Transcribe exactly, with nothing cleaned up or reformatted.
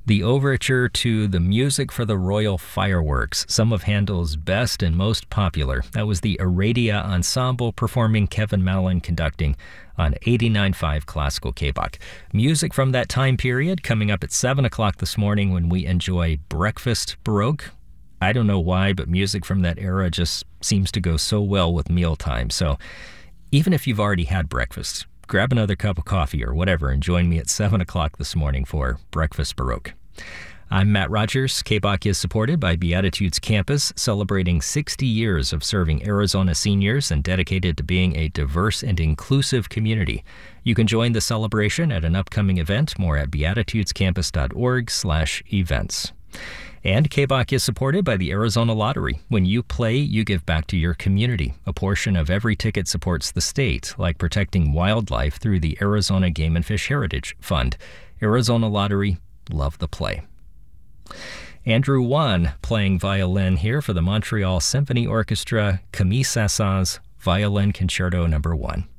The overture to The Music for the Royal Fireworks, some of Handel's best and most popular. That was the Aradia Ensemble performing, Kevin Mallon conducting on eighty-nine point five Classical K B O C. Music from that time period coming up at seven o'clock this morning when we enjoy Breakfast Baroque. I don't know why, but music from that era just seems to go so well with mealtime. So even if you've already had breakfast, grab another cup of coffee or whatever and join me at seven o'clock this morning for Breakfast Baroque. I'm Matt Rogers. K B O C is supported by Beatitudes Campus, celebrating sixty years of serving Arizona seniors and dedicated to being a diverse and inclusive community. You can join the celebration at an upcoming event, more at beatitudescampus.org slash events. And K B O C is supported by the Arizona Lottery. When you play, you give back to your community. A portion of every ticket supports the state, like protecting wildlife through the Arizona Game and Fish Heritage Fund. Arizona Lottery, love the play. Andrew Wan playing violin here for the Montreal Symphony Orchestra, Camille Saint-Saëns Violin Concerto Number One.